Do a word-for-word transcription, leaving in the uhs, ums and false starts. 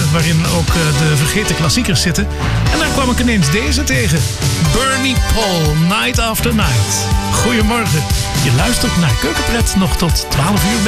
waarin ook uh, de vergeten klassiekers zitten. En daar kwam ik ineens deze tegen. Bernie Paul, Night After Night. Goedemorgen. Je luistert naar Keukenpret nog tot twaalf uur bij